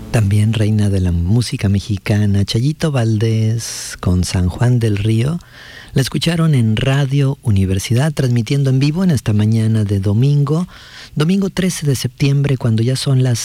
También reina de la música mexicana, Chayito Valdés con San Juan del Río. La escucharon en Radio Universidad, transmitiendo en vivo en esta mañana de domingo 13 de septiembre, cuando ya son las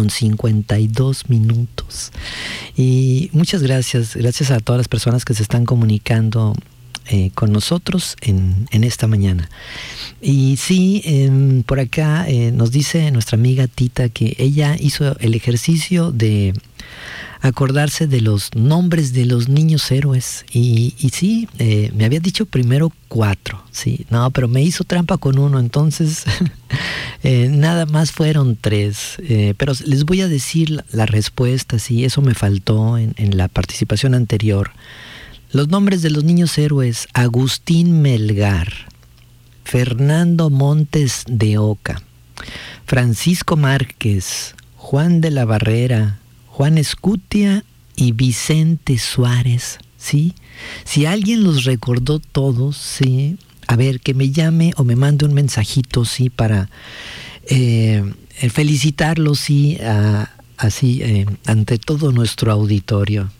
6:52. Y muchas gracias a todas las personas que se están comunicando con nosotros en esta mañana. Y sí, por acá nos dice nuestra amiga Tita que ella hizo el ejercicio de acordarse de los nombres de los niños héroes. Y sí, me había dicho primero 4, sí, no, pero me hizo trampa con uno, entonces nada más fueron 3. Pero les voy a decir la respuesta, sí, eso me faltó en la participación anterior. Los nombres de los niños héroes: Agustín Melgar, Fernando Montes de Oca, Francisco Márquez, Juan de la Barrera, Juan Escutia y Vicente Suárez, ¿sí? Si alguien los recordó todos, ¿sí? A ver, que me llame o me mande un mensajito, ¿sí? Para felicitarlos, ¿sí? Así, ante todo nuestro auditorio.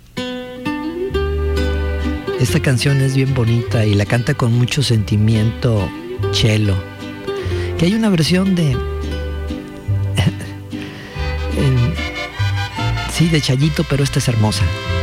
Esta canción es bien bonita y la canta con mucho sentimiento Chelo. Que hay una versión de... sí, de Chayito, pero esta es hermosa.